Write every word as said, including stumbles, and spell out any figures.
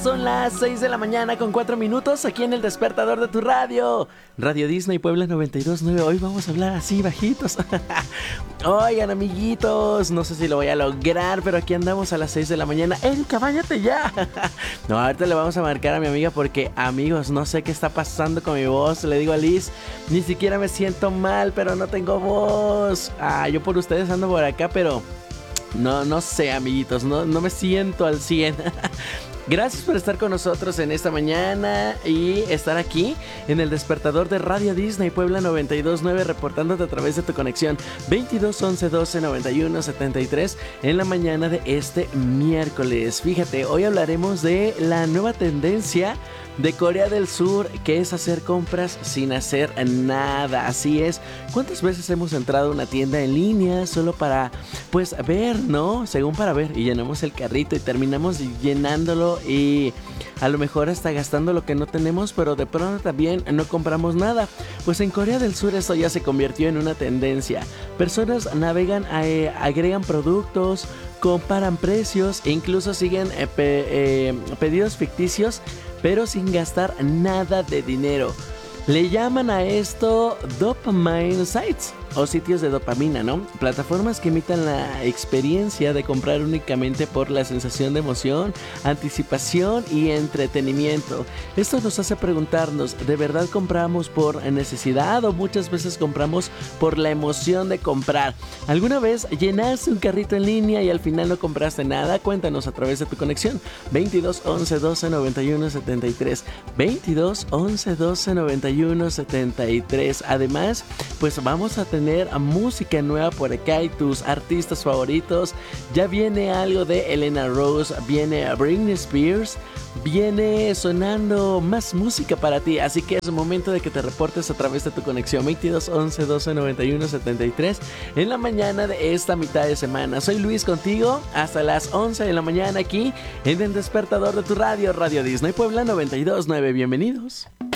son las seis de la mañana con cuatro minutos aquí en el despertador de tu radio. Radio Disney Puebla noventa y dos punto nueve. Hoy vamos a hablar así bajitos. Oigan, amiguitos, no sé si lo voy a lograr, pero aquí andamos a las seis de la mañana. Erika, báñate ya. No, ahorita le vamos a marcar a mi amiga porque, amigos, no sé qué está pasando con mi voz. Le digo a Liz, ni siquiera me siento mal, pero no tengo voz. Ah, yo por ustedes ando por acá, pero no, no sé, amiguitos, no, no me siento al cien. Gracias por estar con nosotros en esta mañana y estar aquí en el despertador de Radio Disney Puebla noventa y dos punto nueve, reportándote a través de tu conexión veintidós once doce noventa y uno setenta y tres en la mañana de este miércoles. Fíjate, hoy hablaremos de la nueva tendencia de Corea del Sur, que es hacer compras sin hacer nada. Así es, ¿cuántas veces hemos entrado a una tienda en línea solo para, pues, ver, ¿no? Según para ver, y llenamos el carrito y terminamos llenándolo y a lo mejor hasta gastando lo que no tenemos, pero de pronto también no compramos nada. Pues en Corea del Sur esto ya se convirtió en una tendencia. Personas navegan, eh, agregan productos, comparan precios e incluso siguen eh, pe- eh, pedidos ficticios, pero sin gastar nada de dinero. Le llaman a esto dopamine sites o sitios de dopamina, ¿no? Plataformas que imitan la experiencia de comprar únicamente por la sensación de emoción, anticipación y entretenimiento. Esto nos hace preguntarnos, ¿de verdad compramos por necesidad o muchas veces compramos por la emoción de comprar? ¿Alguna vez llenaste un carrito en línea y al final no compraste nada? Cuéntanos a través de tu conexión veintidós once doce noventa y uno setenta y tres, veintidós once doce noventa y uno setenta y tres. Además, pues vamos a tener música nueva por acá y tus artistas favoritos. Ya viene algo de Elena Rose, viene Britney Spears, viene sonando más música para ti, así que es momento de que te reportes a través de tu conexión veintidós once doce noventa y uno setenta y tres en la mañana de esta mitad de semana. Soy Luis contigo hasta las once de la mañana aquí en el despertador de tu radio, Radio Disney Puebla noventa y dos punto nueve. Bienvenidos.